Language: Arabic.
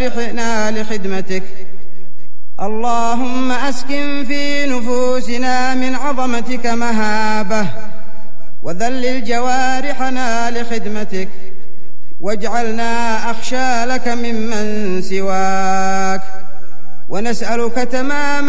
جوارحنا لخدمتك. اللهم أسكن في نفوسنا من عظمتك مهابة، وذلل جوارحنا لخدمتك، واجعلنا أخشى لك ممن سواك، ونسألك تمام